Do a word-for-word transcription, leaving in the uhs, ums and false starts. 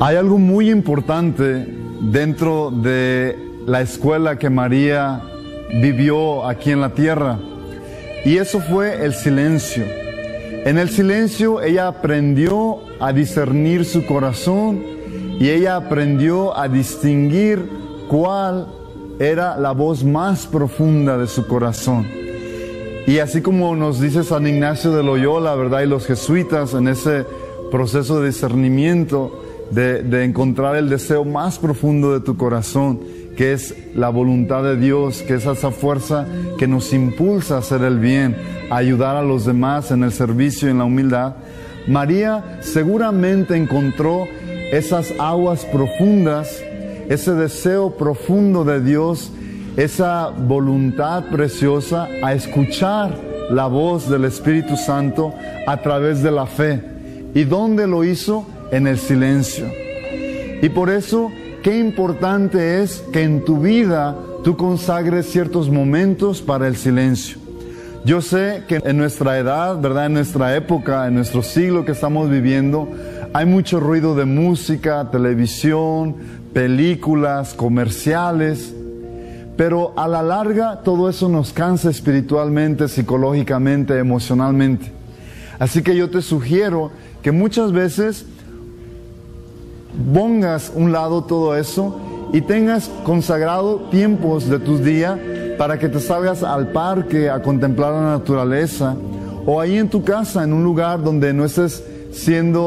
Hay algo muy importante dentro de la escuela que María vivió aquí en la tierra, y eso fue el silencio. En el silencio ella aprendió a discernir su corazón y ella aprendió a distinguir cuál era la voz más profunda de su corazón. Y así como nos dice San Ignacio de Loyola, ¿verdad?, y los jesuitas en ese proceso de discernimiento, de, de encontrar el deseo más profundo de tu corazón, que es la voluntad de Dios, que es esa fuerza que nos impulsa a hacer el bien, a ayudar a los demás en el servicio y en la humildad. María seguramente encontró esas aguas profundas, ese deseo profundo de Dios, esa voluntad preciosa a escuchar la voz del Espíritu Santo a través de la fe. ¿Y dónde lo hizo? En el silencio. Y por eso, qué importante es que en tu vida tú consagres ciertos momentos para el silencio. Yo sé que en nuestra edad, ¿verdad?, en nuestra época, en nuestro siglo que estamos viviendo, hay mucho ruido de música, televisión, películas, comerciales, pero a la larga todo eso nos cansa espiritualmente, psicológicamente, emocionalmente. Así que yo te sugiero que muchas veces pongas a un lado todo eso y tengas consagrado tiempos de tus días para que te salgas al parque a contemplar la naturaleza, o ahí en tu casa, en un lugar donde no estés siendo